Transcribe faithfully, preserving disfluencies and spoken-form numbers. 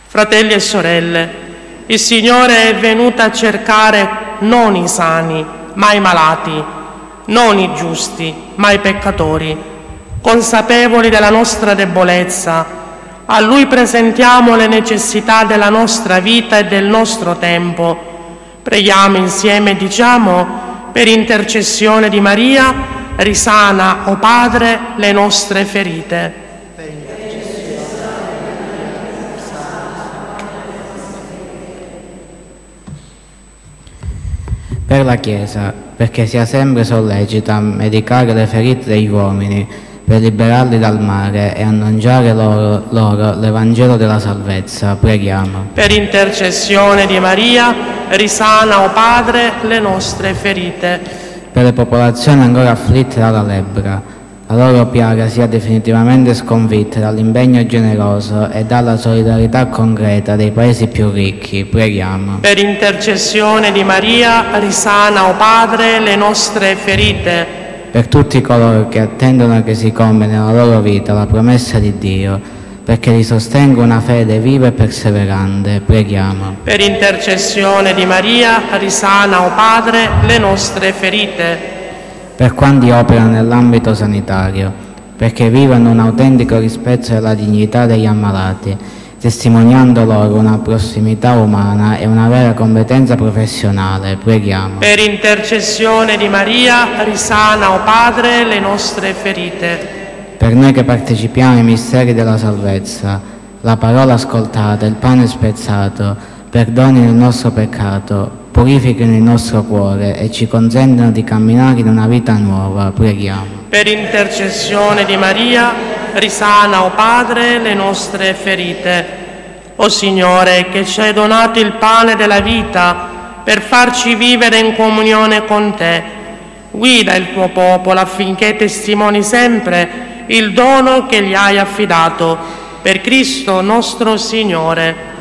Fratelli e sorelle, il Signore è venuto a cercare non i sani, ma i malati, non i giusti, ma i peccatori. Consapevoli della nostra debolezza, a Lui presentiamo le necessità della nostra vita e del nostro tempo. Preghiamo insieme e diciamo: per intercessione di Maria, risana, o Padre, le nostre ferite. Per la Chiesa, perché sia sempre sollecita a medicare le ferite degli uomini, per liberarli dal male e annunciare loro, loro l'Evangelo della salvezza, preghiamo. Per intercessione di Maria, risana, o Padre, le nostre ferite. Per le popolazioni ancora afflitte dalla lebbra, la loro piaga sia definitivamente sconfitta dall'impegno generoso e dalla solidarietà concreta dei paesi più ricchi, preghiamo. Per intercessione di Maria, risana, o Padre, le nostre ferite. Per tutti coloro che attendono che si compia nella loro vita la promessa di Dio, perché li sostenga una fede viva e perseverante, preghiamo. Per intercessione di Maria, risana, o Padre, le nostre ferite. Per quanti operano nell'ambito sanitario, perché vivano un autentico rispetto della dignità degli ammalati, testimoniando loro una prossimità umana e una vera competenza professionale, preghiamo. Per intercessione di Maria, risana, o Padre, le nostre ferite. Per noi che partecipiamo ai misteri della salvezza, la parola ascoltata, il pane spezzato, perdonino il nostro peccato, purificano il nostro cuore e ci consentono di camminare in una vita nuova, preghiamo. Per intercessione di Maria, risana, o Padre, le nostre ferite. O Signore, che ci hai donato il pane della vita per farci vivere in comunione con Te, guida il Tuo popolo affinché testimoni sempre il dono che gli hai affidato. Per Cristo nostro Signore.